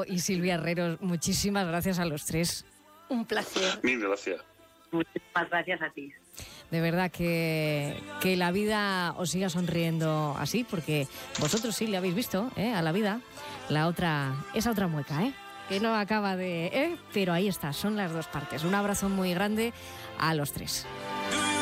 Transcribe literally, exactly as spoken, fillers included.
y Silvia Herrero, muchísimas gracias a los tres. Un placer. Mil gracias. Muchísimas gracias a ti. De verdad que, que la vida os siga sonriendo así, porque vosotros sí le habéis visto, ¿eh? A la vida. La otra, esa otra mueca, ¿eh? Que no acaba de... ¿eh? Pero ahí está, son las dos partes. Un abrazo muy grande a los tres.